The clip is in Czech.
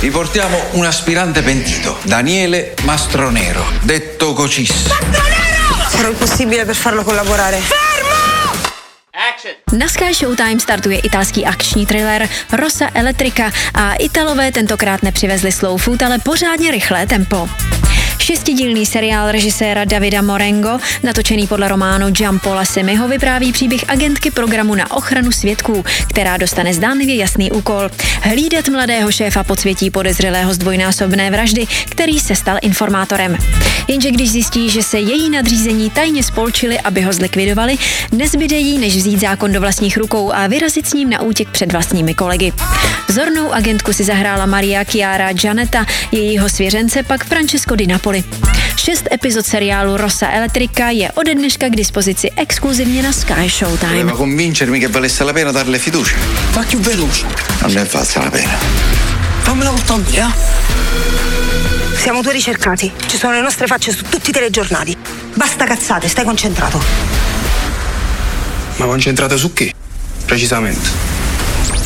Vi portiamo un aspirante pentito, Daniele Mastronero, detto Cocis. Farò il possibile per farlo collaborare. Na Sky Showtime startuje italský akční thriller Rosa Elettrica a Italové tentokrát nepřivezli slow food, ale pořádně rychlé tempo. 6dílný seriál režiséra Davida Morengo, natočený podle románu Gianpaula Semiho, vypráví příběh agentky programu na ochranu svědků, která dostane zdánlivě jasný úkol – hlídat mladého šéfa podsvětí podezřelého z dvojnásobné vraždy, který se stal informátorem. Jenže když zjistí, že se její nadřízení tajně spolčili, aby ho zlikvidovali, nezbyde jí, než vzít zákon do vlastních rukou a vyrazit s ním na útěk před vlastními kolegy. Vzornou agentku si zahrála Maria Chiara Giannetta, jejího svěřence pak Francesco Di Napoli. 6 epizod seriálu Rosa Elettrica je ode dneška k dispozici exkluzivně na Sky Showtime. Voleva convincermi che valesse la pena darle fiducia. Ma più veloce. Non ne valsa la pena. Fammela portare via. Siamo due ricercati. Ci sono le nostre facce su tutti i telegiornali. Basta cazzate, stai concentrato. Ma concentrata su che? Precisamente.